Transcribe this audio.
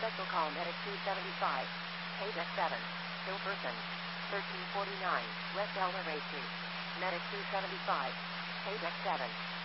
Special call Medic 275. Paydeck 7. Still person. 1349. West Elmer Street. Medic 275. Paydeck 7.